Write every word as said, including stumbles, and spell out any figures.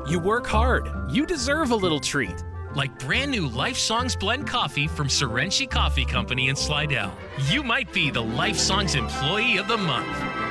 You work hard. You deserve a little treat. Like brand new Life Songs Blend Coffee from Serenchi Coffee Company in Slidell. You might be the Life Songs Employee of the Month.